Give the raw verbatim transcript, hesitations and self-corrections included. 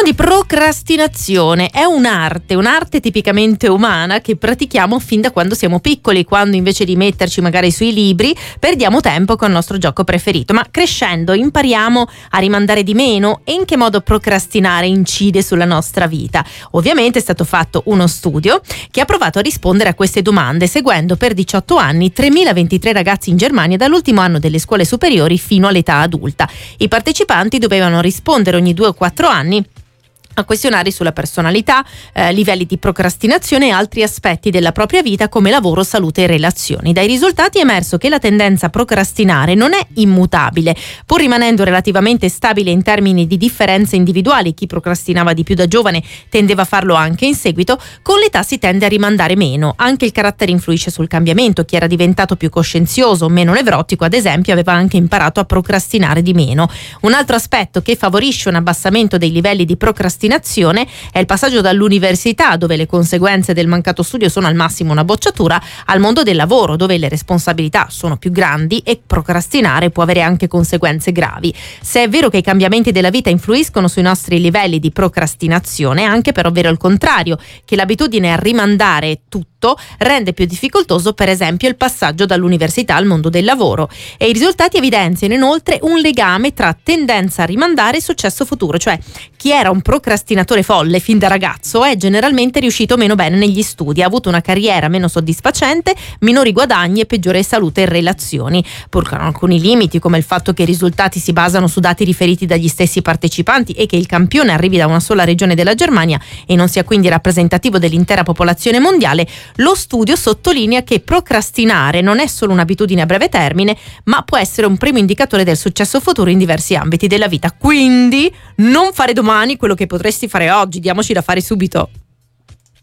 di procrastinazione. È un'arte, un'arte tipicamente umana che pratichiamo fin da quando siamo piccoli, quando invece di metterci magari sui libri perdiamo tempo con il nostro gioco preferito. Ma crescendo impariamo a rimandare di meno? E in che modo procrastinare incide sulla nostra vita? Ovviamente è stato fatto uno studio che ha provato a rispondere a queste domande, seguendo per diciotto anni tremilaventitré ragazzi in Germania dall'ultimo anno delle scuole superiori fino all'età adulta. I partecipanti dovevano rispondere ogni due o quattro anni a questionari sulla personalità, eh, livelli di procrastinazione e altri aspetti della propria vita come lavoro, salute e relazioni. Dai risultati è emerso che la tendenza a procrastinare non è immutabile, pur rimanendo relativamente stabile in termini di differenze individuali. Chi procrastinava di più da giovane tendeva a farlo anche in seguito, con l'età si tende a rimandare meno. Anche il carattere influisce sul cambiamento. Chi era diventato più coscienzioso, meno nevrotico, ad esempio, aveva anche imparato a procrastinare di meno. Un altro aspetto che favorisce un abbassamento dei livelli di procrastinazione è il passaggio dall'università, dove le conseguenze del mancato studio sono al massimo una bocciatura, al mondo del lavoro, dove le responsabilità sono più grandi e procrastinare può avere anche conseguenze gravi. Se è vero che i cambiamenti della vita influiscono sui nostri livelli di procrastinazione, è anche però vero il contrario, che l'abitudine a rimandare tutto rende più difficoltoso, per esempio, il passaggio dall'università al mondo del lavoro. E i risultati evidenziano inoltre un legame tra tendenza a rimandare e successo futuro, cioè chi era un procrastinatore folle fin da ragazzo è generalmente riuscito meno bene negli studi, ha avuto una carriera meno soddisfacente, minori guadagni e peggiore salute e relazioni, pur con alcuni limiti, come il fatto che i risultati si basano su dati riferiti dagli stessi partecipanti e che il campione arrivi da una sola regione della Germania e non sia quindi rappresentativo dell'intera popolazione mondiale. Lo studio sottolinea che procrastinare non è solo un'abitudine a breve termine, ma può essere un primo indicatore del successo futuro in diversi ambiti della vita. Quindi non fare domani quello che potresti fare oggi, diamoci da fare subito.